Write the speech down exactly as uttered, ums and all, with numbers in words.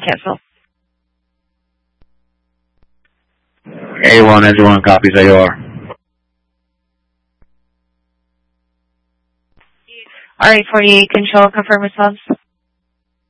cancel. A one, engine one, copies A O R. R eight forty-eight, control, confirm response.